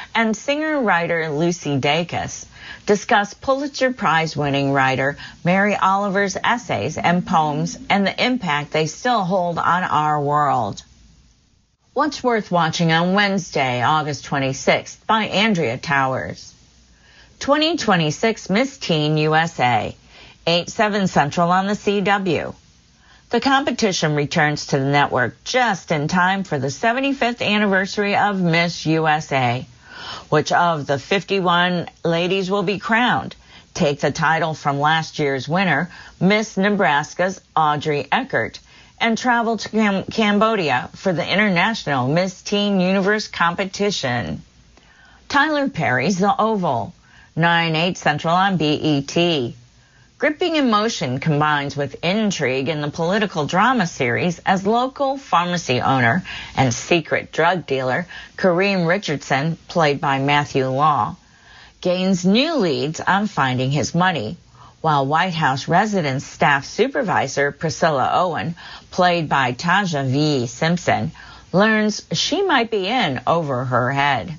and singer-writer Lucy Dacus discuss Pulitzer Prize-winning writer Mary Oliver's essays and poems and the impact they still hold on our world. What's Worth Watching on Wednesday, August 26th by Andrea Towers. 2026 Miss Teen USA, 8/7 Central on the CW. The competition returns to the network just in time for the 75th anniversary of Miss USA. Which of the 51 ladies will be crowned? Take the title from last year's winner, Miss Nebraska's Audrey Eckert, and travel to Cambodia for the International Miss Teen Universe competition. Tyler Perry's The Oval, 9/8 Central on BET. Gripping emotion combines with intrigue in the political drama series as local pharmacy owner and secret drug dealer Kareem Richardson, played by Matthew Law, gains new leads on finding his money, while White House Residence Staff Supervisor Priscilla Owen, played by Taja V. Simpson, learns she might be in over her head.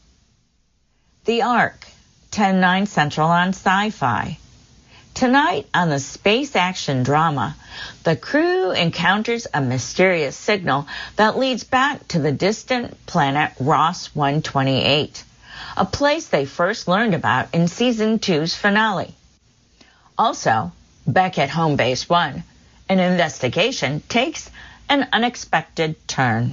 The Ark, 10/9 Central on Sci-Fi. Tonight on the space action drama, the crew encounters a mysterious signal that leads back to the distant planet Ross 128, a place they first learned about in Season 2's finale. Also, back at Home Base 1, an investigation takes an unexpected turn.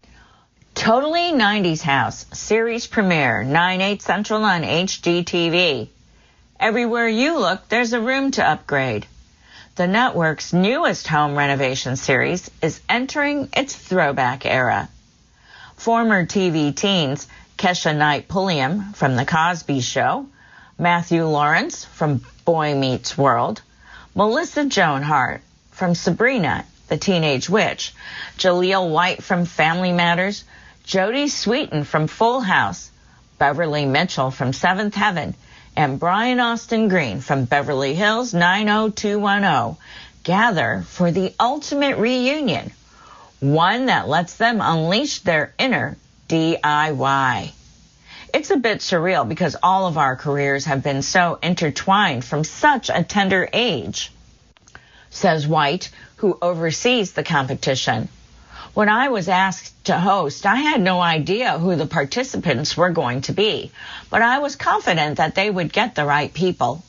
Totally 90s House series premiere, 9/8 Central on HGTV. Everywhere you look, there's a room to upgrade. The network's newest home renovation series is entering its throwback era. Former TV teens Kesha Knight Pulliam from The Cosby Show, Matthew Lawrence from Boy Meets World, Melissa Joan Hart from Sabrina, the Teenage Witch, Jaleel White from Family Matters, Jodie Sweetin from Full House, Beverly Mitchell from Seventh Heaven, and Brian Austin Green from Beverly Hills 90210 gather for the ultimate reunion, one that lets them unleash their inner DIY. It's a bit surreal because all of our careers have been so intertwined from such a tender age, says White, who oversees the competition. When I was asked to host, I had no idea who the participants were going to be, but I was confident that they would get the right people.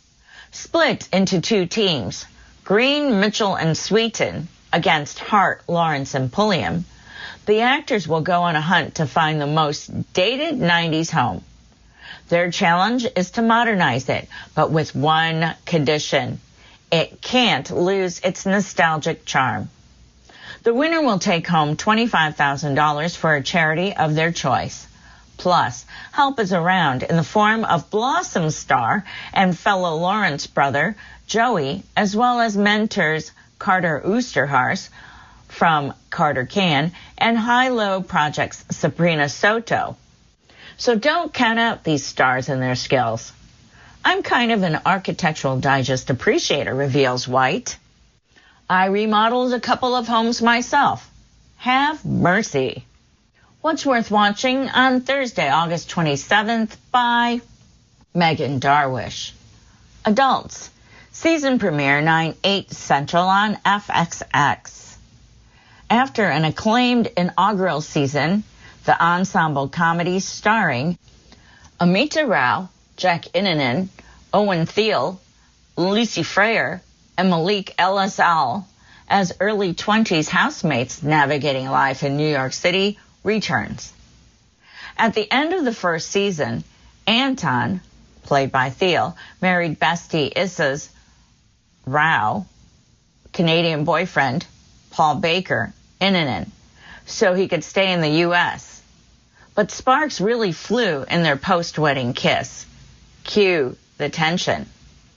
Split into two teams, Green, Mitchell, and Sweetin against Hart, Lawrence, and Pulliam, the actors will go on a hunt to find the most dated 90s home. Their challenge is to modernize it, but with one condition: it can't lose its nostalgic charm. The winner will take home $25,000 for a charity of their choice. Plus, help is around in the form of Blossom star and fellow Lawrence brother Joey, as well as mentors Carter Oosterhuis from Carter Can and High Low Project's Sabrina Soto. So don't count out these stars and their skills. I'm kind of an Architectural Digest appreciator, reveals White. I remodeled a couple of homes myself. Have mercy. What's Worth Watching on Thursday, August 27th by Megan Darwish. Adults, season premiere 9/8 Central on FXX. After an acclaimed inaugural season, the ensemble comedy starring Amita Rao, Jack Innanen, Owen Thiel, Lucy Freyer, and Malik El-Asal as early 20s housemates navigating life in New York City returns. At the end of the first season, Anton, played by Thiel, married bestie Issa's Rao, Canadian boyfriend, Paul Baker, Innanen, so he could stay in the U.S. But sparks really flew in their post-wedding kiss. Cue the tension.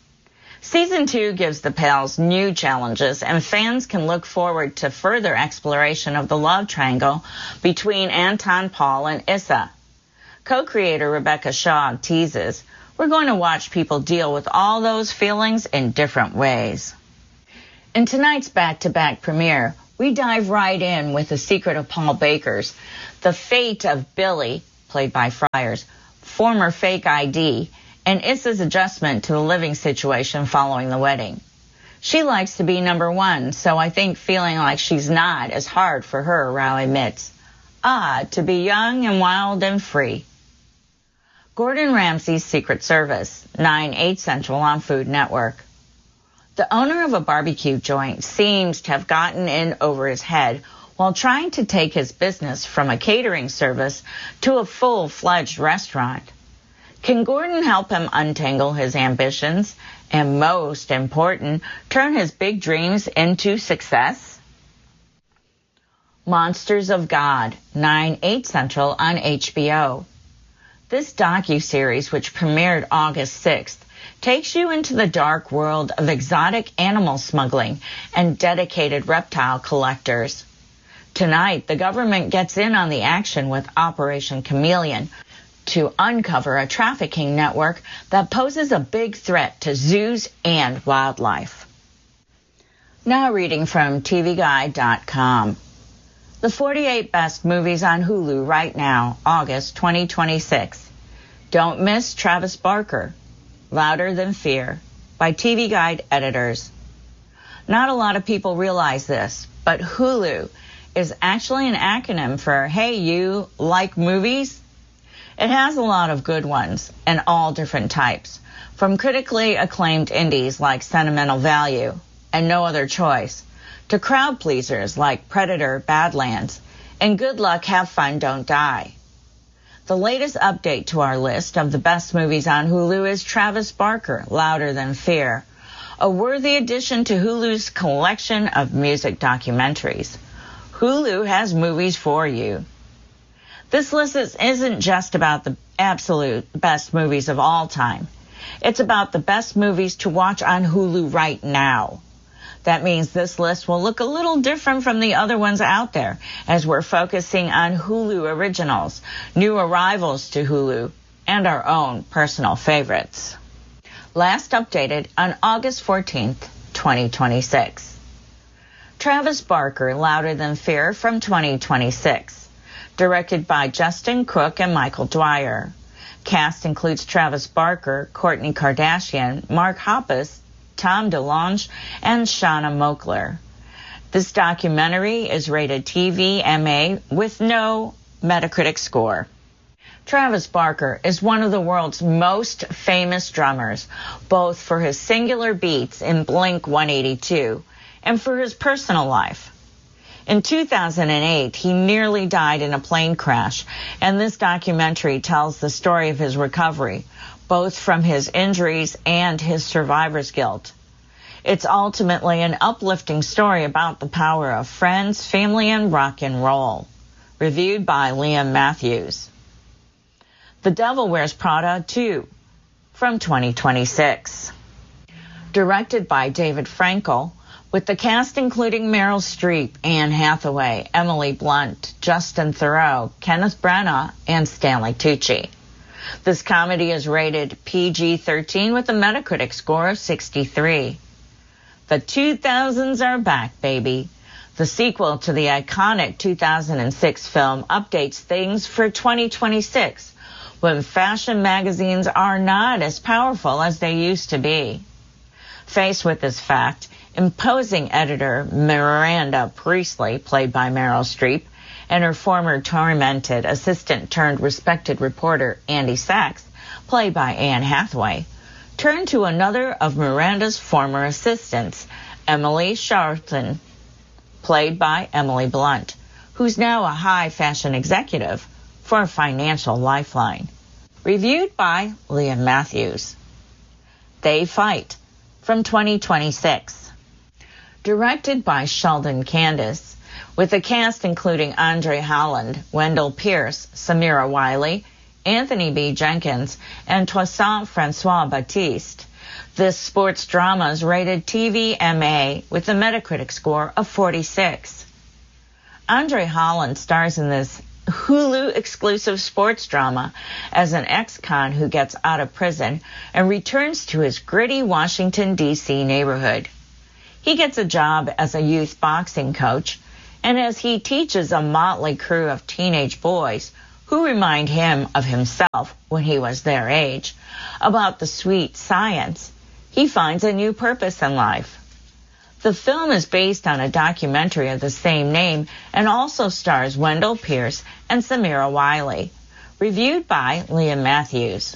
Season 2 gives the pals new challenges, and fans can look forward to further exploration of the love triangle between Anton, Paul, and Issa. Co-creator Rebecca Shaw teases, we're going to watch people deal with all those feelings in different ways. In tonight's back-to-back premiere, we dive right in with The Secret of Paul Baker's The Fate of Billy, played by Friars, former fake ID, and Issa's adjustment to the living situation following the wedding. She likes to be number one, so I think feeling like she's not is hard for her, Rao admits. To be young and wild and free. Gordon Ramsay's Secret Service, 9/8 Central on Food Network. The owner of a barbecue joint seems to have gotten in over his head while trying to take his business from a catering service to a full-fledged restaurant. Can Gordon help him untangle his ambitions and, most important, turn his big dreams into success? Monsters of God, 9/8 Central on HBO. This docuseries, which premiered August 6th, takes you into the dark world of exotic animal smuggling and dedicated reptile collectors. Tonight, the government gets in on the action with Operation Chameleon to uncover a trafficking network that poses a big threat to zoos and wildlife. Now reading from TVGuide.com. The 48 best movies on Hulu right now, August 2026. Don't miss Travis Barker, Louder Than Fear, by TV Guide editors. Not a lot of people realize this, but Hulu is actually an acronym for Hey You Like Movies? It has a lot of good ones, and all different types, from critically acclaimed indies like Sentimental Value and No Other Choice, to crowd pleasers like Predator, Badlands, and Good Luck, Have Fun, Don't Die. The latest update to our list of the best movies on Hulu is Travis Barker, Louder Than Fear, a worthy addition to Hulu's collection of music documentaries. Hulu has movies for you. This list isn't just about the absolute best movies of all time. It's about the best movies to watch on Hulu right now. That means this list will look a little different from the other ones out there, as we're focusing on Hulu originals, new arrivals to Hulu, and our own personal favorites. Last updated on August 14th, 2026. Travis Barker, Louder Than Fear from 2026. Directed by Justin Cook and Michael Dwyer. Cast includes Travis Barker, Kourtney Kardashian, Mark Hoppus, Tom DeLonge, and Shauna Moakler. This documentary is rated TV MA with no Metacritic score. Travis Barker is one of the world's most famous drummers, both for his singular beats in Blink-182 and for his personal life. In 2008, he nearly died in a plane crash, and this documentary tells the story of his recovery, both from his injuries and his survivor's guilt. It's ultimately an uplifting story about the power of friends, family, and rock and roll. Reviewed by Liam Matthews. The Devil Wears Prada 2 from 2026. Directed by David Frankel, with the cast including Meryl Streep, Anne Hathaway, Emily Blunt, Justin Theroux, Kenneth Branagh, and Stanley Tucci. This comedy is rated PG-13 with a Metacritic score of 63. The 2000s are back, baby. The sequel to the iconic 2006 film updates things for 2026, when fashion magazines are not as powerful as they used to be. Faced with this fact, imposing editor Miranda Priestley, played by Meryl Streep, and her former tormented assistant-turned-respected reporter Andy Sachs, played by Anne Hathaway, turned to another of Miranda's former assistants, Emily Charlton, played by Emily Blunt, who's now a high fashion executive for a financial lifeline. Reviewed by Liam Matthews. They Fight from 2026. Directed by Sheldon Candace, with a cast including Andre Holland, Wendell Pierce, Samira Wiley, Anthony B. Jenkins, and Toussaint Francois Baptiste. This sports drama is rated TV MA with a Metacritic score of 46. Andre Holland stars in this Hulu exclusive sports drama as an ex-con who gets out of prison and returns to his gritty Washington, D.C. neighborhood. He gets a job as a youth boxing coach, and as he teaches a motley crew of teenage boys who remind him of himself when he was their age, about the sweet science, he finds a new purpose in life. The film is based on a documentary of the same name and also stars Wendell Pierce and Samira Wiley. Reviewed by Liam Matthews.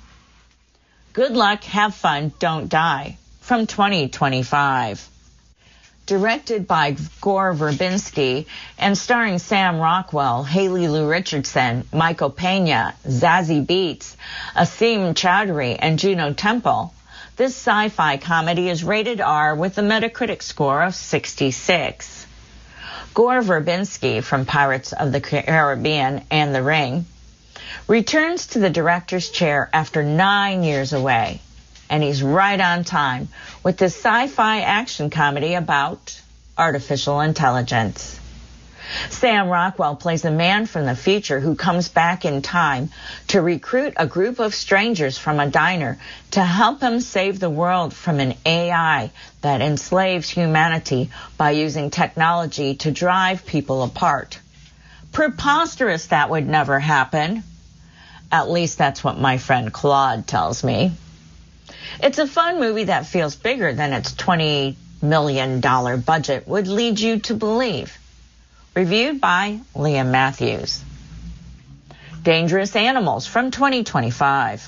Good luck, have fun, don't die. From 2025. Directed by Gore Verbinski and starring Sam Rockwell, Haley Lou Richardson, Michael Pena, Zazie Beetz, Asim Chowdhury, and Juno Temple, this sci-fi comedy is rated R with a Metacritic score of 66. Gore Verbinski from Pirates of the Caribbean and The Ring returns to the director's chair after 9 years away. And he's right on time with this sci-fi action comedy about artificial intelligence. Sam Rockwell plays a man from the future who comes back in time to recruit a group of strangers from a diner to help him save the world from an AI that enslaves humanity by using technology to drive people apart. Preposterous, that would never happen. At least that's what my friend Claude tells me. It's a fun movie that feels bigger than its $20 million budget would lead you to believe. Reviewed by Liam Matthews. Dangerous Animals from 2025.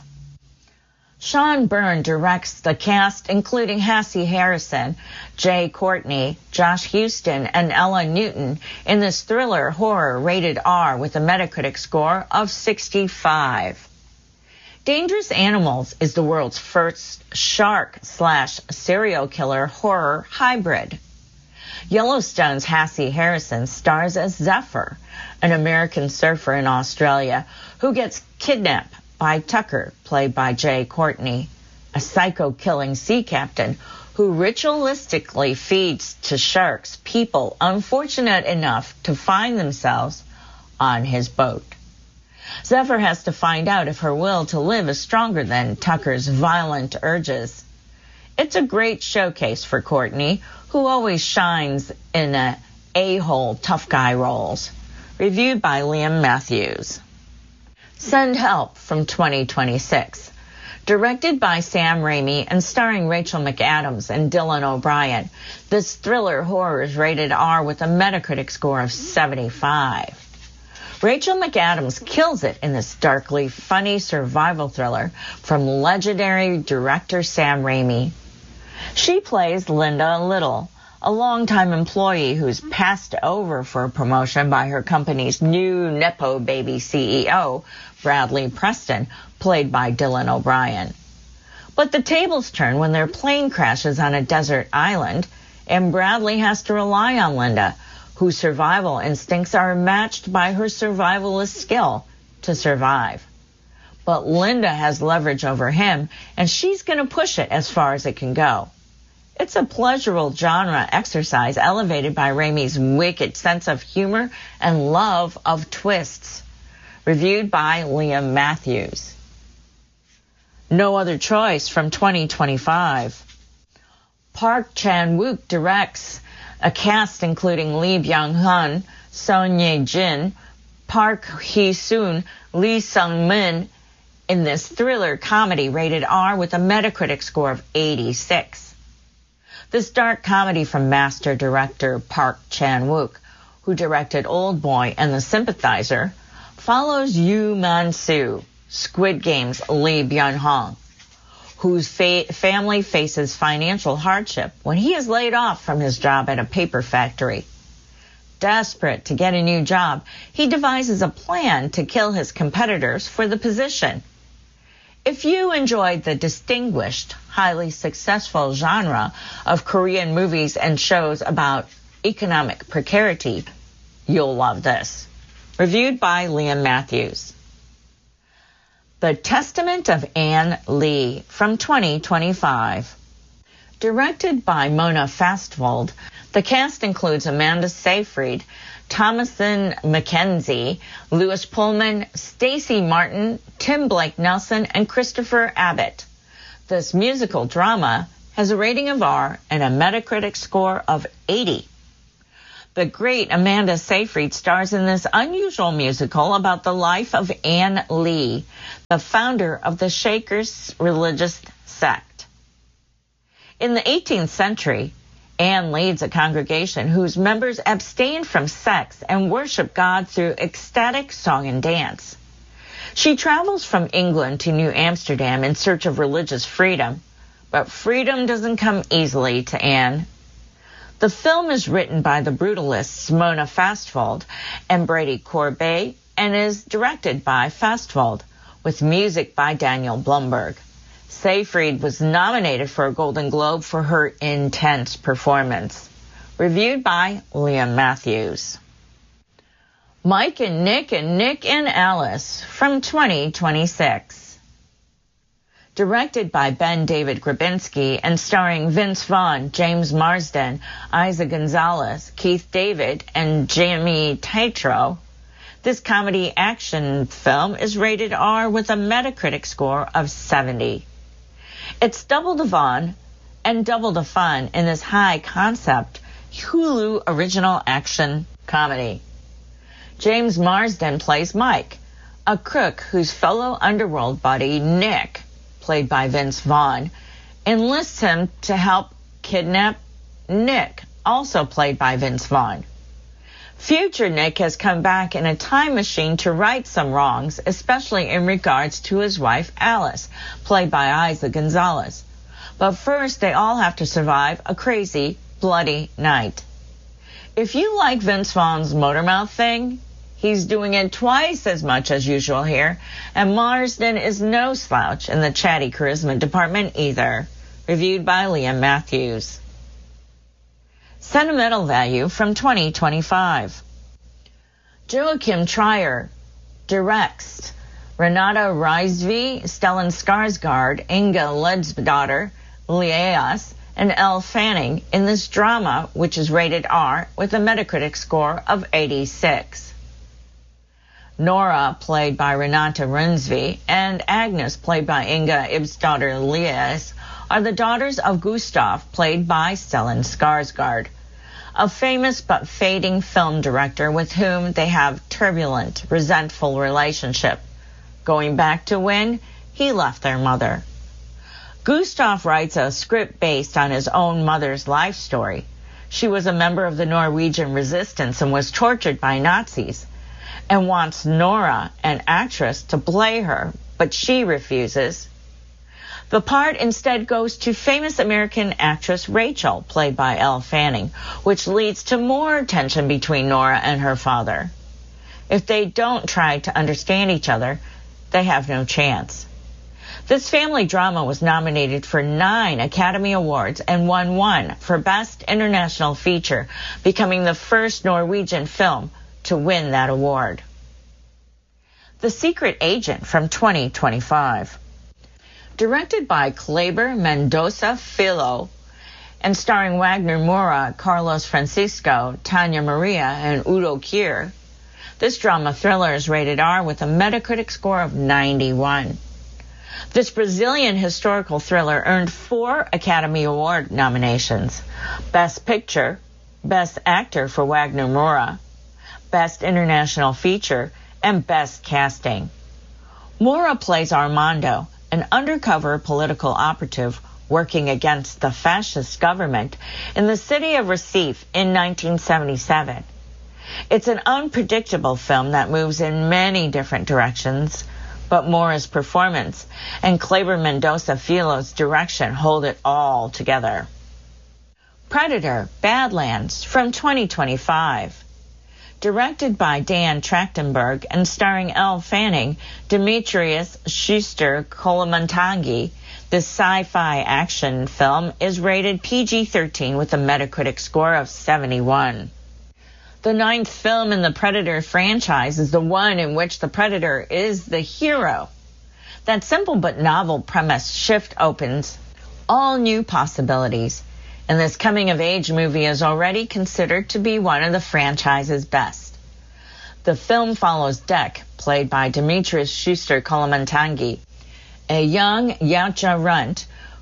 Sean Byrne directs the cast, including Hassie Harrison, Jay Courtney, Josh Houston, and Ella Newton, in this thriller horror rated R with a Metacritic score of 65. Dangerous Animals is the world's first shark/serial killer horror hybrid. Yellowstone's Hassie Harrison stars as Zephyr, an American surfer in Australia who gets kidnapped by Tucker, played by Jay Courtney, a psycho-killing sea captain who ritualistically feeds to sharks people unfortunate enough to find themselves on his boat. Zephyr has to find out if her will to live is stronger than Tucker's violent urges. It's a great showcase for Courtney, who always shines in a-hole tough guy roles. Reviewed by Liam Matthews. Send Help from 2026. Directed by Sam Raimi and starring Rachel McAdams and Dylan O'Brien, this thriller horror is rated R with a Metacritic score of 75. Rachel McAdams kills it in this darkly funny survival thriller from legendary director Sam Raimi. She plays Linda Little, a longtime employee who's passed over for a promotion by her company's new Nepo baby CEO, Bradley Preston, played by Dylan O'Brien. But the tables turn when their plane crashes on a desert island, and Bradley has to rely on Linda, whose survival instincts are matched by her survivalist skill to survive. But Linda has leverage over him, and she's going to push it as far as it can go. It's a pleasurable genre exercise elevated by Raimi's wicked sense of humor and love of twists. Reviewed by Liam Matthews. No Other Choice from 2025. Park Chan-wook directs, a cast including Lee Byung-hun, Son Ye-jin, Park Hee-soon, Lee Sung-min, in this thriller comedy rated R with a Metacritic score of 86. This dark comedy from master director Park Chan-wook, who directed Old Boy and The Sympathizer, follows Yoo Man-soo, Squid Game's Lee Byung-hun, whose family faces financial hardship when he is laid off from his job at a paper factory. Desperate to get a new job, he devises a plan to kill his competitors for the position. If you enjoyed the distinguished, highly successful genre of Korean movies and shows about economic precarity, you'll love this. Reviewed by Liam Matthews. The Testament of Anne Lee from 2025. Directed by Mona Fastvold, the cast includes Amanda Seyfried, Thomasin McKenzie, Lewis Pullman, Stacey Martin, Tim Blake Nelson, and Christopher Abbott. This musical drama has a rating of R and a Metacritic score of 80. The great Amanda Seyfried stars in this unusual musical about the life of Anne Lee, the founder of the Shakers religious sect. In the 18th century, Anne leads a congregation whose members abstain from sex and worship God through ecstatic song and dance. She travels from England to New Amsterdam in search of religious freedom, but freedom doesn't come easily to Anne. The film is written by the brutalists Mona Fastvold and Brady Corbet and is directed by Fastvold, with music by Daniel Blumberg. Seyfried was nominated for a Golden Globe for her intense performance. Reviewed by Liam Matthews. Mike and Nick and Alice from 2026. Directed by Ben David Grabinski and starring Vince Vaughn, James Marsden, Isa Gonzalez, Keith David, and Jimmy Tatro, this comedy action film is rated R with a Metacritic score of 70. It's double the fun and double the fun in this high-concept Hulu original action comedy. James Marsden plays Mike, a crook whose fellow underworld buddy, Nick, played by Vince Vaughn, enlists him to help kidnap Nick, also played by Vince Vaughn. Future Nick has come back in a time machine to right some wrongs, especially in regards to his wife Alice, played by Isa Gonzalez. But first, they all have to survive a crazy, bloody night. If you like Vince Vaughn's Motormouth thing, he's doing it twice as much as usual here, and Marsden is no slouch in the chatty charisma department either. Reviewed by Liam Matthews. Sentimental value from 2025. Joachim Trier directs. Renata Rizvi, Stellan Skarsgård, Inga Ledsdottir, Lias, and Elle Fanning in this drama, which is rated R with a Metacritic score of 86. Nora, played by Renata Rizvi, and Agnes, played by Inga Ibsdottir Lias, are the daughters of Gustav, played by Stellan Skarsgård, a famous but fading film director with whom they have turbulent, resentful relationship, going back to when he left their mother. Gustav writes a script based on his own mother's life story. She was a member of the Norwegian resistance and was tortured by Nazis, and wants Nora, an actress, to play her, but she refuses. The part instead goes to famous American actress Rachel, played by Elle Fanning, which leads to more tension between Nora and her father. If they don't try to understand each other, they have no chance. This family drama was nominated for 9 Academy Awards and won 1 for Best International Feature, becoming the first Norwegian film to win that award. The Secret Agent from 2025. Directed by Kleber Mendoza Filho and starring Wagner Moura, Carlos Francisco, Tanya Maria, and Udo Kier, this drama thriller is rated R with a Metacritic score of 91. This Brazilian historical thriller earned 4 Academy Award nominations: Best Picture, Best Actor for Wagner Moura, Best International Feature, and Best Casting. Moura plays Armando, an undercover political operative working against the fascist government in the city of Recife in 1977. It's an unpredictable film that moves in many different directions, but Moura's performance and Kleber Mendoza Filho's direction hold it all together. Predator: Badlands from 2025. Directed by Dan Trachtenberg and starring Elle Fanning, Demetrius Schuster-Kolomantangi, this sci-fi action film is rated PG-13 with a Metacritic score of 71. The 9th film in the Predator franchise is the one in which the Predator is the hero. That simple but novel premise shift opens all new possibilities, and this coming-of-age movie is already considered to be one of the franchise's best. The film follows Dek, played by Demetrius Schuster-Kolomantangi, a young Yautja runt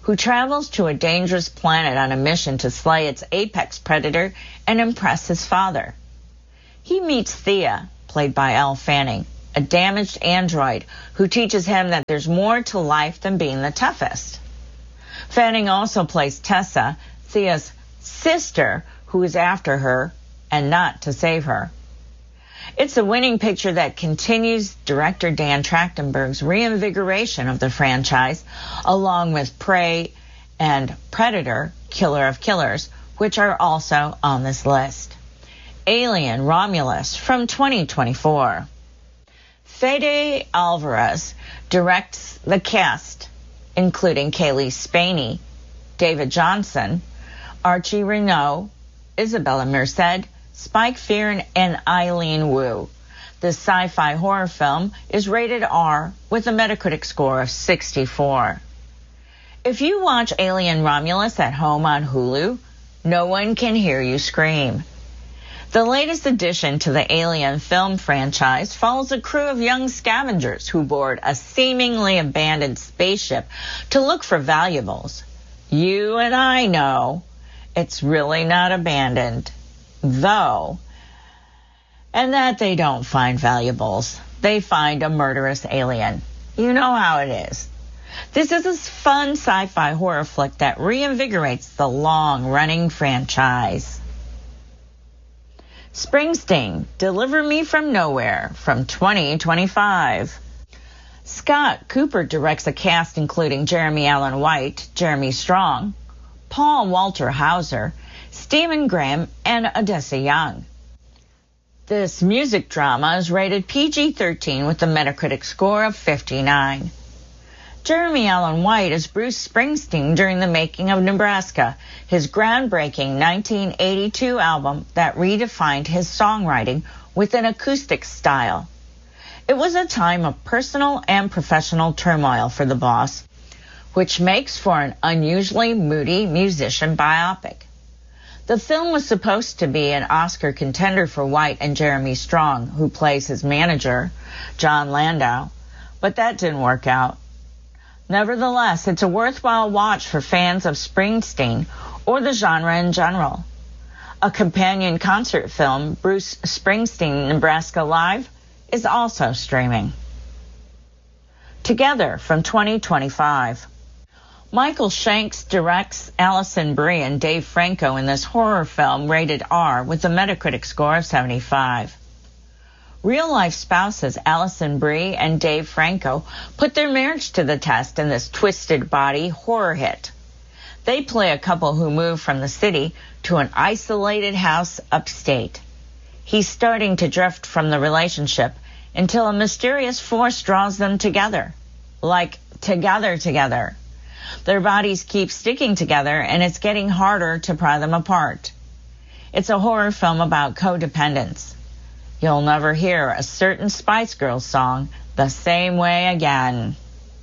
who travels to a dangerous planet on a mission to slay its apex predator and impress his father. He meets Thea, played by Elle Fanning, a damaged android who teaches him that there's more to life than being the toughest. Fanning also plays Tessa, Thea's sister, who is after her and not to save her. It's a winning picture that continues director Dan Trachtenberg's reinvigoration of the franchise, along with Prey and Predator, Killer of Killers, which are also on this list. Alien Romulus from 2024. Fede Alvarez directs the cast, including Kaylee Spaney, David Johnson, Archie Renault, Isabella Merced, Spike Fearn, and Eileen Wu. This sci-fi horror film is rated R with a Metacritic score of 64. If you watch Alien Romulus at home on Hulu, no one can hear you scream. The latest addition to the Alien film franchise follows a crew of young scavengers who board a seemingly abandoned spaceship to look for valuables. You and I know it's really not abandoned, though, and that they don't find valuables. They find a murderous alien. You know how it is. This is a fun sci-fi horror flick that reinvigorates the long-running franchise. Springsteen, Deliver Me From Nowhere from 2025. Scott Cooper directs a cast including Jeremy Allen White, Jeremy Strong, Paul Walter Hauser, Stephen Graham, and Odessa Young. This music drama is rated PG-13 with a Metacritic score of 59. Jeremy Allen White is Bruce Springsteen during the making of Nebraska, his groundbreaking 1982 album that redefined his songwriting with an acoustic style. It was a time of personal and professional turmoil for the boss, which makes for an unusually moody musician biopic. The film was supposed to be an Oscar contender for White and Jeremy Strong, who plays his manager, John Landau, but that didn't work out. Nevertheless, it's a worthwhile watch for fans of Springsteen or the genre in general. A companion concert film, Bruce Springsteen Nebraska Live, is also streaming. Together from 2025. Michael Shanks directs Alison Brie and Dave Franco in this horror film rated R with a Metacritic score of 75. Real-life spouses Alison Brie and Dave Franco put their marriage to the test in this twisted body horror hit. They play a couple who move from the city to an isolated house upstate. He's starting to drift from the relationship until a mysterious force draws them together. Like together. Their bodies keep sticking together and it's getting harder to pry them apart. It's a horror film about codependence. You'll never hear a certain Spice Girls song the same way again.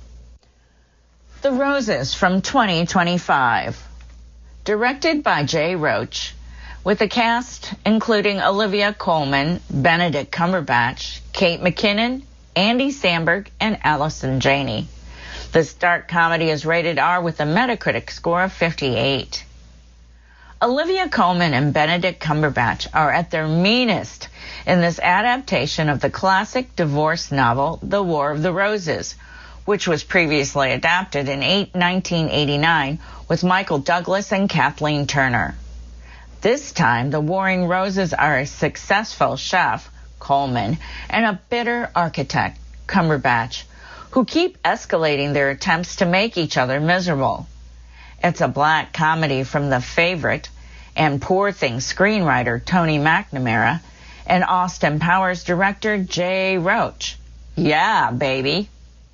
The Roses from 2025. Directed by Jay Roach, with a cast including Olivia Colman, Benedict Cumberbatch, Kate McKinnon, Andy Samberg, and Allison Janney. This dark comedy is rated R with a Metacritic score of 58. Olivia Colman and Benedict Cumberbatch are at their meanest in this adaptation of the classic divorce novel, The War of the Roses, which was previously adapted in 1989 with Michael Douglas and Kathleen Turner. This time, the warring Roses are a successful chef, Coleman, and a bitter architect, Cumberbatch, who keep escalating their attempts to make each other miserable. It's a black comedy from The Favorite and Poor Things screenwriter Tony McNamara and Austin Powers director Jay Roach. Yeah, baby.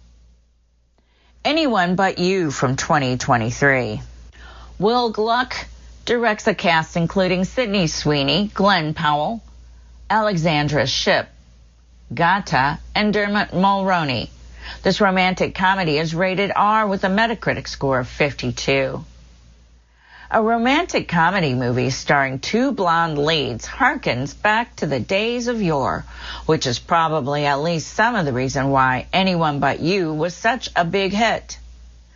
Anyone But You from 2023. Will Gluck directs a cast including Sydney Sweeney, Glenn Powell, Alexandra Shipp, Gata, and Dermot Mulroney. This romantic comedy is rated R with a Metacritic score of 52. A romantic comedy movie starring two blonde leads harkens back to the days of yore, which is probably at least some of the reason why Anyone But You was such a big hit.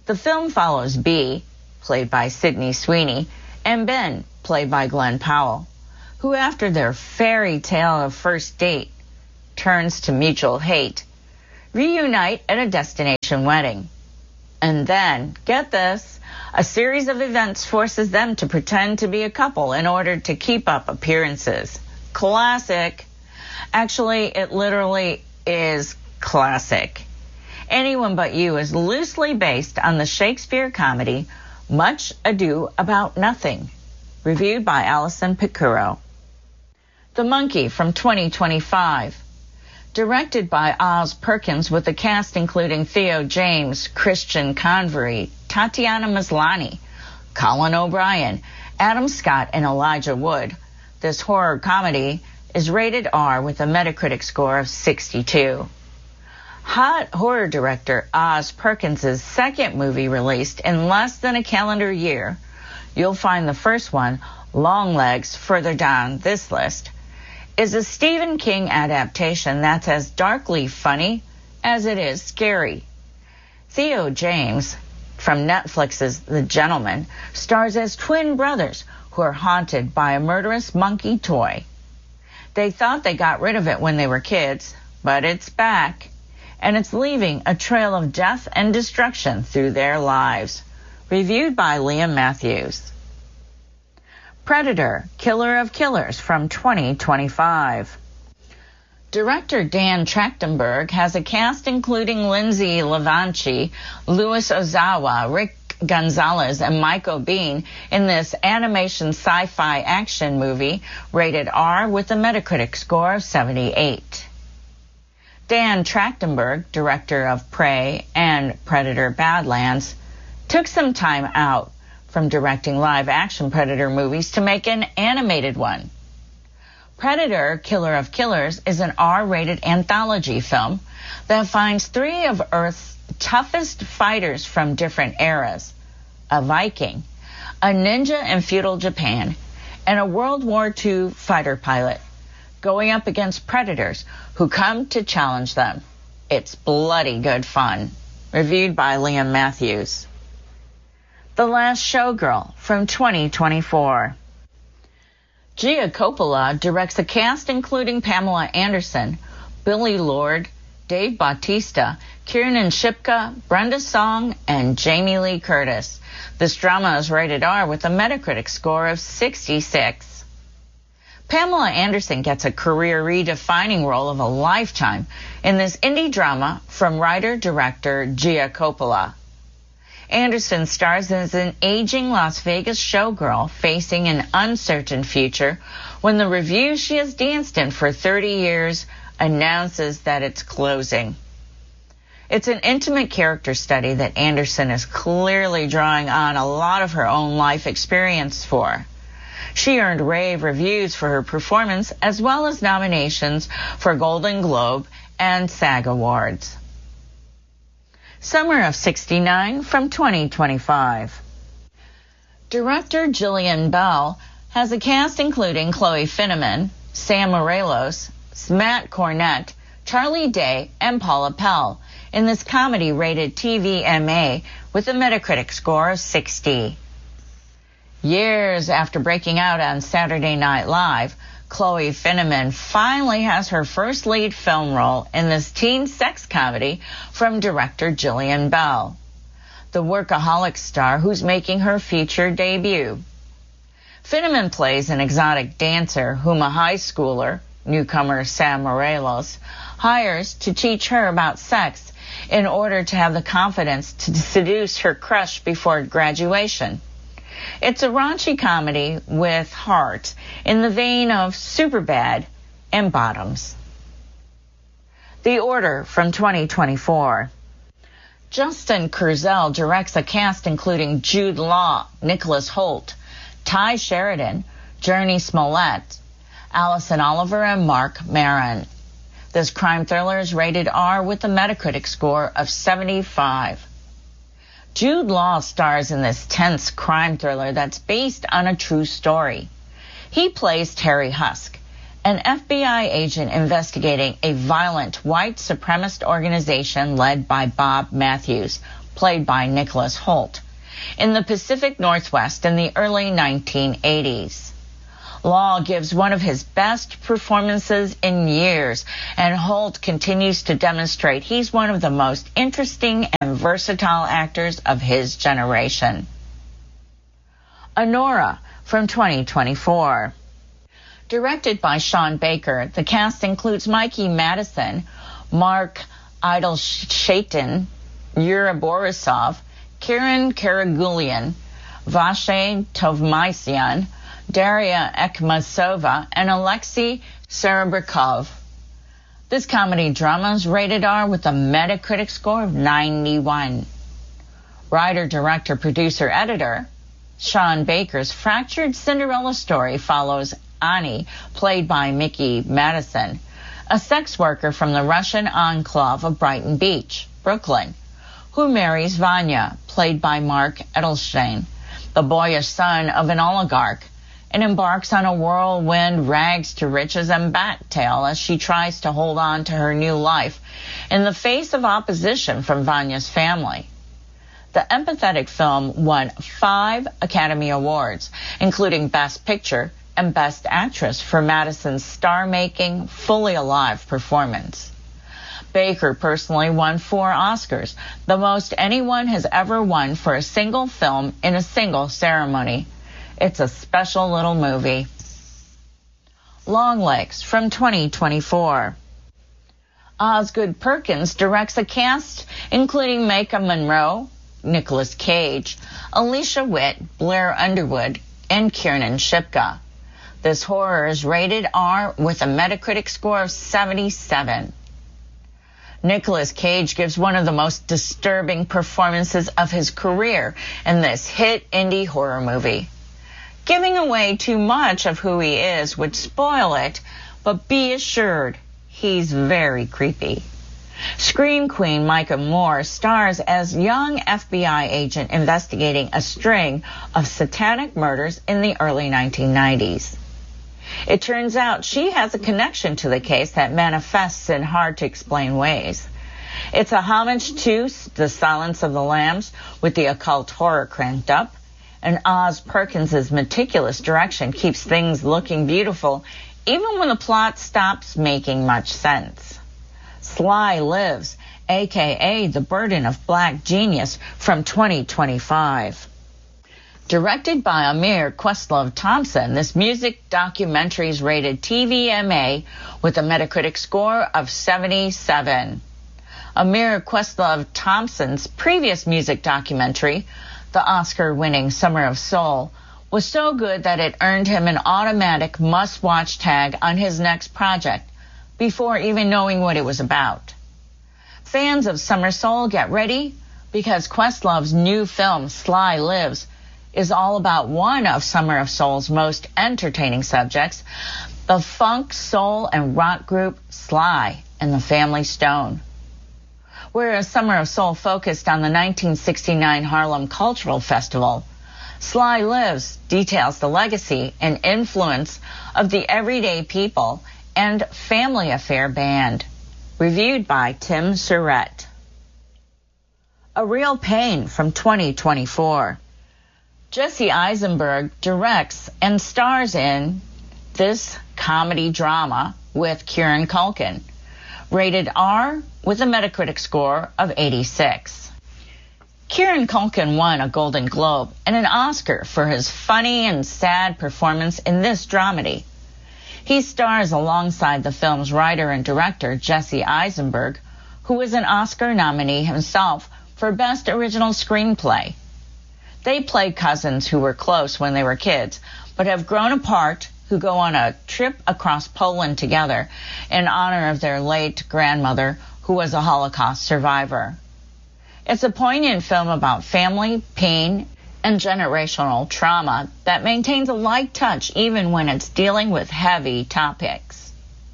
The film follows Bea, played by Sydney Sweeney, and Ben, played by Glenn Powell, who after their fairy tale of first date turns to mutual hate, reunite at a destination wedding. And then, get this, a series of events forces them to pretend to be a couple in order to keep up appearances. Classic. Actually, it literally is classic. Anyone But You is loosely based on the Shakespeare comedy Much Ado About Nothing, reviewed by Alison Picuro. The Monkey from 2025, directed by Oz Perkins with a cast including Theo James, Christian Convery, Tatiana Maslany, Colin O'Brien, Adam Scott, and Elijah Wood. This horror comedy is rated R with a Metacritic score of 62. Hot horror director Oz Perkins' second movie released in less than a calendar year. You'll find the first one, Longlegs, further down this list, is a Stephen King adaptation that's as darkly funny as it is scary. Theo James, from Netflix's The Gentleman, stars as twin brothers who are haunted by a murderous monkey toy. They thought they got rid of it when they were kids, but it's back, and it's leaving a trail of death and destruction through their lives. Reviewed by Liam Matthews. Predator, Killer of Killers from 2025. Director Dan Trachtenberg has a cast including Lindsay Levanchi, Louis Ozawa, Rick Gonzalez, and Mike O'Bean in this animation sci-fi action movie rated R with a Metacritic score of 78. Dan Trachtenberg, director of Prey and Predator Badlands, took some time out from directing live-action Predator movies to make an animated one. Predator, Killer of Killers is an R-rated anthology film that finds three of Earth's toughest fighters from different eras, a Viking, a ninja in feudal Japan, and a World War II fighter pilot, going up against predators who come to challenge them. It's bloody good fun. Reviewed by Liam Matthews. The Last Showgirl from 2024. Gia Coppola directs a cast including Pamela Anderson, Billy Lord, Dave Bautista, Kiernan Shipka, Brenda Song, and Jamie Lee Curtis. This drama is rated R with a Metacritic score of 66. Pamela Anderson gets a career-redefining role of a lifetime in this indie drama from writer-director Gia Coppola. Anderson stars as an aging Las Vegas showgirl facing an uncertain future when the revue she has danced in for 30 years announces that it's closing. It's an intimate character study that Anderson is clearly drawing on a lot of her own life experience for. She earned rave reviews for her performance as well as nominations for Golden Globe and SAG Awards. Summer of '69 from 2025. Director Jillian Bell has a cast including Chloe Finneman, Sam Morelos, Matt Cornett, Charlie Day, and Paula Pell in this comedy rated TVMA with a Metacritic score of 60. Years after breaking out on Saturday Night Live, Chloe Finneman finally has her first lead film role in this teen sex comedy from director Jillian Bell, the workaholic star who's making her feature debut. Finneman plays an exotic dancer whom a high schooler, newcomer Sam Morelos, hires to teach her about sex in order to have the confidence to seduce her crush before graduation. It's a raunchy comedy with heart in the vein of Superbad and Bottoms. The Order from 2024. Justin Kurzel directs a cast including Jude Law, Nicholas Hoult, Ty Sheridan, Journey Smollett, Allison Oliver, and Mark Maron. This crime thriller is rated R with a Metacritic score of 75. Jude Law stars in this tense crime thriller that's based on a true story. He plays Terry Husk, an FBI agent investigating a violent white supremacist organization led by Bob Matthews, played by Nicholas Hoult, in the Pacific Northwest in the early 1980s. Law gives one of his best performances in years, and Hoult continues to demonstrate he's one of the most interesting and versatile actors of his generation. Anora from 2024. Directed by Sean Baker, the cast includes Mikey Madison, Mark Idleshaitan, Yura Borisov, Kiran Karagulian, Vache Tovmaisian, Daria Ekmasova, and Alexei Serebrikov. This comedy drama is rated R with a Metacritic score of 91. Writer, director, producer, editor, Sean Baker's fractured Cinderella story follows Ani, played by Mickey Madison, a sex worker from the Russian enclave of Brighton Beach, Brooklyn, who marries Vanya, played by Mark Edelstein, the boyish son of an oligarch, and embarks on a whirlwind rags to riches and back tale as she tries to hold on to her new life in the face of opposition from Vanya's family. The empathetic film won 5 Academy Awards, including Best Picture and Best Actress for Madison's star-making, fully alive performance. Baker personally won 4 Oscars, the most anyone has ever won for a single film in a single ceremony. It's a special little movie. Longlegs from 2024. Osgood Perkins directs a cast including Maika Monroe, Nicolas Cage, Alicia Witt, Blair Underwood, and Kiernan Shipka. This horror is rated R with a Metacritic score of 77. Nicolas Cage gives one of the most disturbing performances of his career in this hit indie horror movie. Giving away too much of who he is would spoil it, but be assured, he's very creepy. Scream Queen Micah Moore stars as young FBI agent investigating a string of satanic murders in the early 1990s. It turns out she has a connection to the case that manifests in hard-to-explain ways. It's a homage to The Silence of the Lambs with the occult horror cranked up, and Oz Perkins' meticulous direction keeps things looking beautiful even when the plot stops making much sense. Sly Lives, a.k.a. The Burden of Black Genius from 2025. Directed by Amir Questlove Thompson, this music documentary is rated TVMA with a Metacritic score of 77. Amir Questlove Thompson's previous music documentary, the Oscar-winning Summer of Soul, was so good that it earned him an automatic must-watch tag on his next project before even knowing what it was about. Fans of Summer Soul, get ready, because Questlove's new film, Sly Lives, is all about one of Summer of Soul's most entertaining subjects, the funk, soul, and rock group Sly and the Family Stone. Whereas Summer of Soul focused on the 1969 Harlem Cultural Festival, Sly Lives details the legacy and influence of the Everyday People and Family Affair Band. Reviewed by Tim Surratt. A Real Pain from 2024. Jesse Eisenberg directs and stars in this comedy drama with Kieran Culkin, rated R with a Metacritic score of 86. Kieran Culkin won a Golden Globe and an Oscar for his funny and sad performance in this dramedy. He stars alongside the film's writer and director, Jesse Eisenberg, who is an Oscar nominee himself for Best Original Screenplay. They play cousins who were close when they were kids, but have grown apart, who go on a trip across Poland together in honor of their late grandmother, who was a Holocaust survivor. It's a poignant film about family, pain, and generational trauma that maintains a light touch even when it's dealing with heavy topics.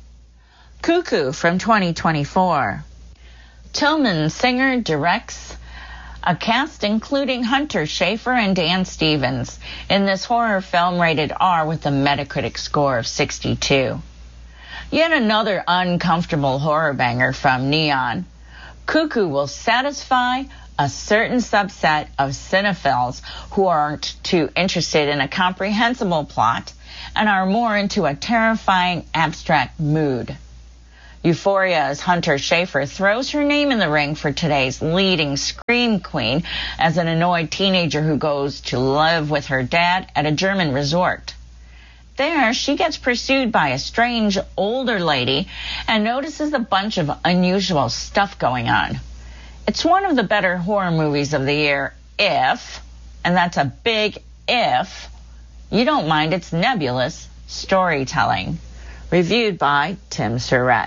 Cuckoo from 2024. Tillman Singer directs a cast including Hunter Schafer and Dan Stevens in this horror film rated R with a Metacritic score of 62. Yet another uncomfortable horror banger from Neon. Cuckoo will satisfy a certain subset of cinephiles who aren't too interested in a comprehensible plot and are more into a terrifying abstract mood. Euphoria's Hunter Schafer throws her name in the ring for today's leading scream queen as an annoyed teenager who goes to live with her dad at a German resort. There, she gets pursued by a strange older lady and notices a bunch of unusual stuff going on. It's one of the better horror movies of the year if, and that's a big if, you don't mind its nebulous storytelling. Reviewed by Tim Surratt.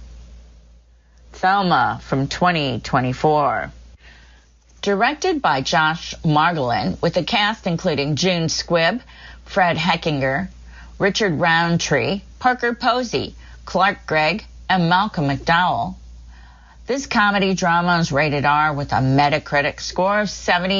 Thelma from 2024. Directed by Josh Margolin, with a cast including June Squibb, Fred Heckinger, Richard Roundtree, Parker Posey, Clark Gregg, and Malcolm McDowell. This comedy drama is rated R with a Metacritic score of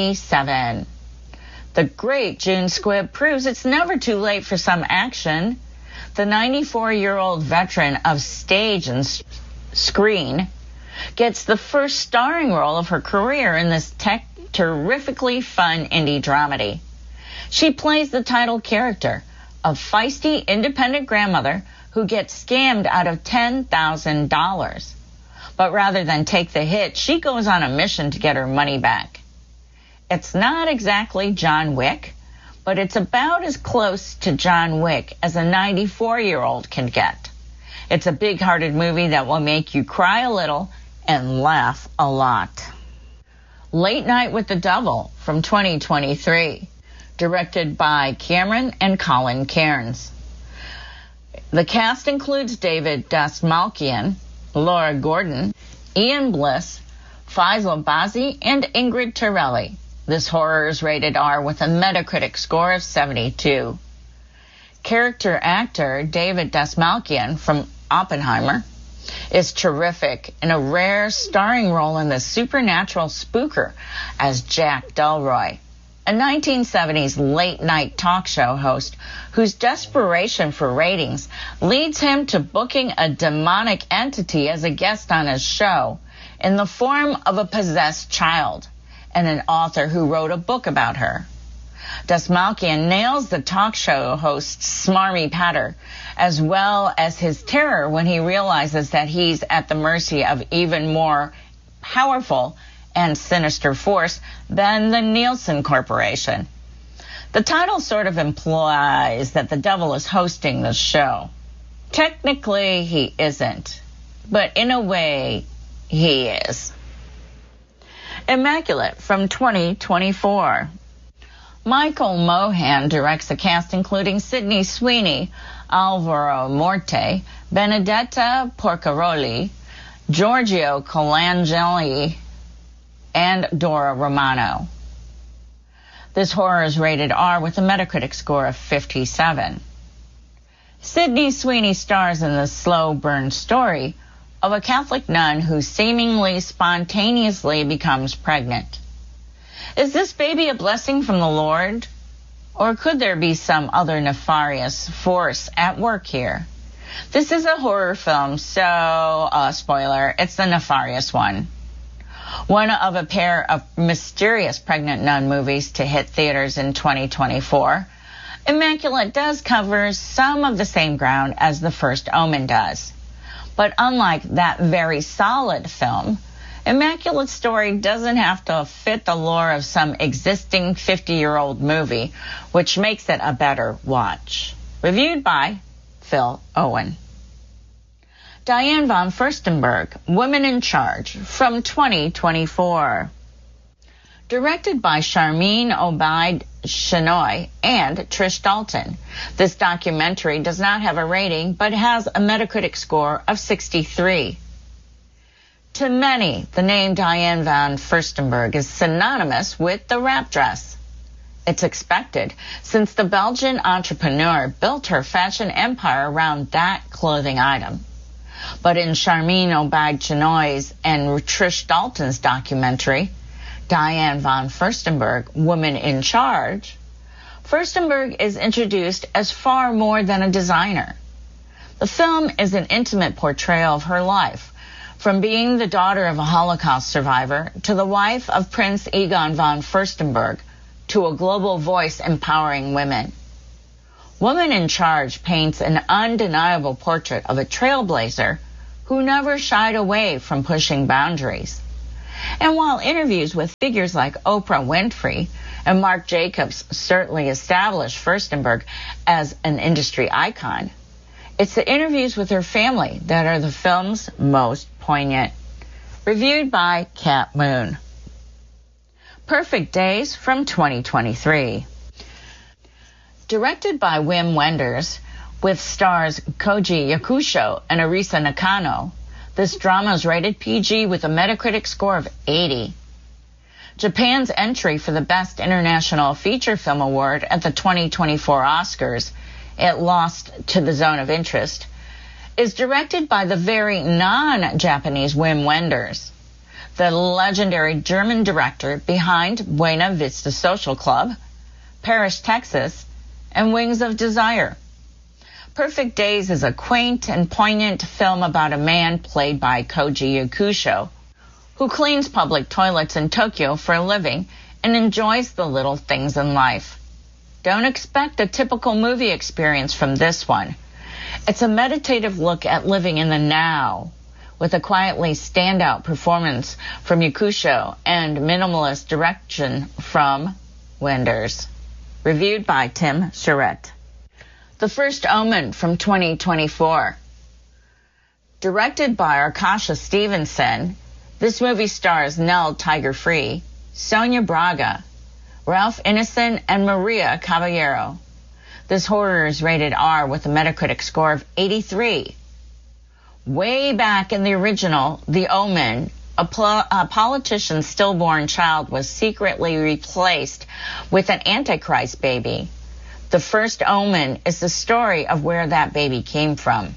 77. The great June Squibb proves it's never too late for some action. The 94-year-old veteran of stage and screen gets the first starring role of her career in this terrifically fun indie dramedy. She plays the title character, a feisty independent grandmother who gets scammed out of $10,000. But rather than take the hit, she goes on a mission to get her money back. It's not exactly John Wick, but it's about as close to John Wick as a 94-year-old can get. It's a big-hearted movie that will make you cry a little and laugh a lot. Late Night with the Devil from 2023, directed by Cameron and Colin Cairns. The cast includes David Dastmalchian, Laura Gordon, Ian Bliss, Faisal Bazi, and Ingrid Torelli. This horror is rated R with a Metacritic score of 72. Character actor David Dastmalchian from Oppenheimer is terrific in a rare starring role in The Supernatural Spooker as Jack Delroy, a 1970s late-night talk show host whose desperation for ratings leads him to booking a demonic entity as a guest on his show in the form of a possessed child and an author who wrote a book about her. Dastmalchian nails the talk show host's smarmy patter, as well as his terror when he realizes that he's at the mercy of even more powerful and sinister force than the Nielsen Corporation. The title sort of implies that the devil is hosting the show. Technically, he isn't, but in a way, he is. Immaculate from 2024. Michael Mohan directs a cast including Sydney Sweeney, Alvaro Morte, Benedetta Porcaroli, Giorgio Colangeli, and Dora Romano. This horror is rated R with a Metacritic score of 57. Sydney Sweeney stars in the slow burn story of a Catholic nun who seemingly spontaneously becomes pregnant. Is this baby a blessing from the Lord? Or could there be some other nefarious force at work here? This is a horror film, so, spoiler, it's the nefarious one. One of a pair of mysterious pregnant nun movies to hit theaters in 2024, Immaculate does cover some of the same ground as The First Omen does. But unlike that very solid film, Immaculate's story doesn't have to fit the lore of some existing 50-year-old movie, which makes it a better watch. Reviewed by Phil Owen. Diane von Furstenberg, Women in Charge, from 2024. Directed by Sharmeen Obaid-Chinoy and Trish Dalton. This documentary does not have a rating, but has a Metacritic score of 63. To many, the name Diane von Furstenberg is synonymous with the wrap dress. It's expected, since the Belgian entrepreneur built her fashion empire around that clothing item. But in Sharmeen Obaid-Chinoy's and Trish Dalton's documentary, Diane von Furstenberg, Woman in Charge, Furstenberg is introduced as far more than a designer. The film is an intimate portrayal of her life, from being the daughter of a Holocaust survivor to the wife of Prince Egon von Furstenberg to a global voice empowering women. Woman in Charge paints an undeniable portrait of a trailblazer who never shied away from pushing boundaries. And while interviews with figures like Oprah Winfrey and Marc Jacobs certainly established Furstenberg as an industry icon, it's the interviews with her family that are the film's most poignant. Reviewed by Kat Moon. Perfect Days from 2023. Directed by Wim Wenders, with stars Koji Yakusho and Arisa Nakano, this drama is rated PG with a Metacritic score of 80. Japan's entry for the Best International Feature Film Award at the 2024 Oscars, it lost to The Zone of Interest, is directed by the very non-Japanese Wim Wenders, the legendary German director behind Buena Vista Social Club, Paris, Texas, and Wings of Desire. Perfect Days is a quaint and poignant film about a man played by Koji Yakusho, who cleans public toilets in Tokyo for a living and enjoys the little things in life. Don't expect a typical movie experience from this one. It's a meditative look at living in the now, with a quietly standout performance from Yakusho and minimalist direction from Wenders. Reviewed by Tim Charette. The First Omen from 2024. Directed by Arkasha Stevenson, this movie stars Nell Tiger-Free, Sonia Braga, Ralph Ineson, and Maria Caballero. This horror is rated R with a Metacritic score of 83. Way back in the original, The Omen, a politician's stillborn child was secretly replaced with an Antichrist baby. The First Omen is the story of where that baby came from.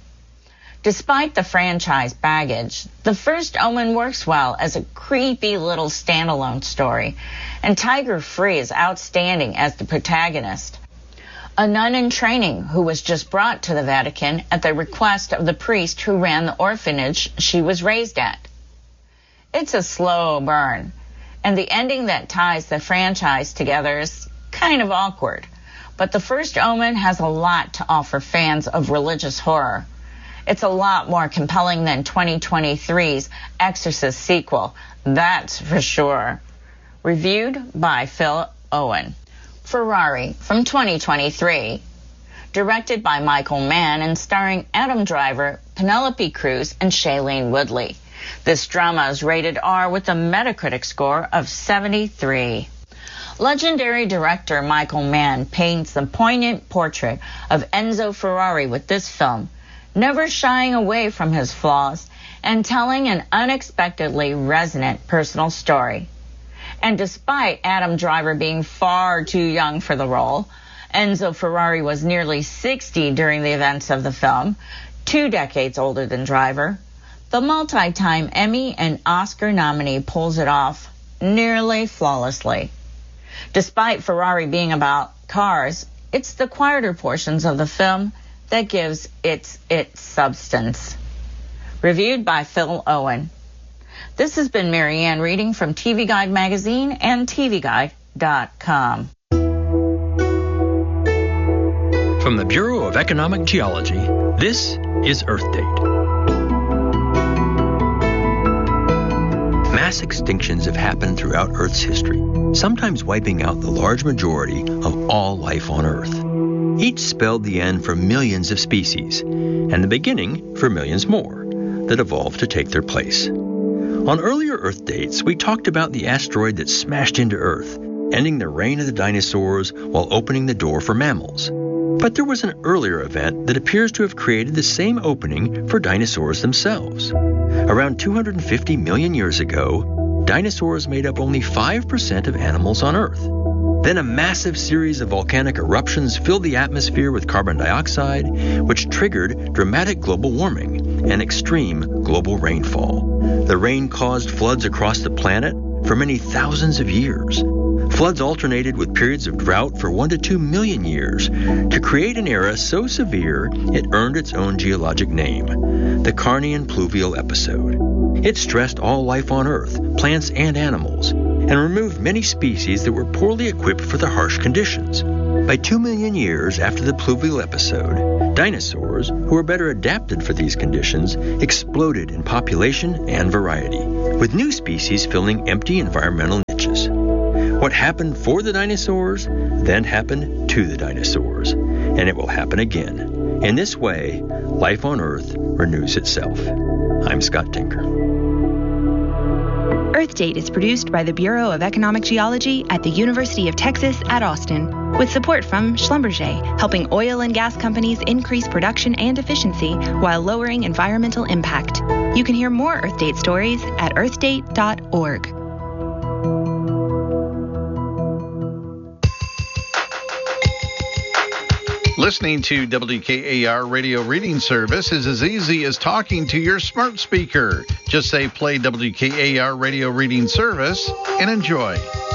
Despite the franchise baggage, The First Omen works well as a creepy little standalone story, and Tiger-Free is outstanding as the protagonist, a nun in training who was just brought to the Vatican at the request of the priest who ran the orphanage she was raised at. It's a slow burn, and the ending that ties the franchise together is kind of awkward, but The First Omen has a lot to offer fans of religious horror. It's a lot more compelling than 2023's Exorcist sequel, that's for sure. Reviewed by Phil Owen. Ferrari from 2023. Directed by Michael Mann and starring Adam Driver, Penelope Cruz, and Shailene Woodley. This drama is rated R with a Metacritic score of 73. Legendary director Michael Mann paints a poignant portrait of Enzo Ferrari with this film, never shying away from his flaws and telling an unexpectedly resonant personal story. And despite Adam Driver being far too young for the role, Enzo Ferrari was nearly 60 during the events of the film, 2 decades older than Driver. The multi-time Emmy and Oscar nominee pulls it off nearly flawlessly. Despite Ferrari being about cars, it's the quieter portions of the film that gives it substance. Reviewed by Phil Owen. This has been Marianne reading from TV Guide Magazine and TVGuide.com. From the Bureau of Economic Geology, this is Earth Date. Mass extinctions have happened throughout Earth's history, sometimes wiping out the large majority of all life on Earth. Each spelled the end for millions of species, and the beginning for millions more that evolved to take their place. On earlier Earth dates, we talked about the asteroid that smashed into Earth, ending the reign of the dinosaurs while opening the door for mammals. But there was an earlier event that appears to have created the same opening for dinosaurs themselves. Around 250 million years ago, dinosaurs made up only 5% of animals on Earth. Then a massive series of volcanic eruptions filled the atmosphere with carbon dioxide, which triggered dramatic global warming and extreme global rainfall. The rain caused floods across the planet, for many thousands of years. Floods alternated with periods of drought for 1 to 2 million years to create an era so severe it earned its own geologic name, the Carnian pluvial episode. It stressed all life on Earth, plants and animals, and removed many species that were poorly equipped for the harsh conditions. By 2 million years after the pluvial episode, dinosaurs, who were better adapted for these conditions, exploded in population and variety, with new species filling empty environmental niches. What happened for the dinosaurs then happened to the dinosaurs, and it will happen again. In this way, life on Earth renews itself. I'm Scott Tinker. Earth Date is produced by the Bureau of Economic Geology at the University of Texas at Austin, with support from Schlumberger, helping oil and gas companies increase production and efficiency while lowering environmental impact. You can hear more Earth Date stories at earthdate.org. Listening to WKAR Radio Reading Service is as easy as talking to your smart speaker. Just say play WKAR Radio Reading Service and enjoy.